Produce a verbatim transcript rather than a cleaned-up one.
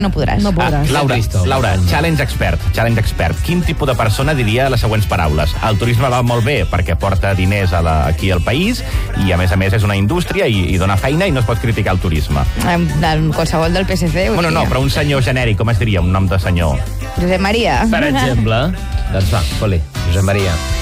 No podràs. No podràs. Ah, Laura, Laura, challenge expert, challenge expert. Quin tipus de persona diria les següents paraules? El turisme va molt bé perquè porta diners a la, aquí al país i, a més a més, és una indústria i, i dona feina i no es pot criticar el turisme. Um, del, qualsevol del P S C. Bueno, no, però un senyor genèric, com es diria? Un nom de senyor. Josep Maria. Per exemple. Doncs va, foli, Josep Maria.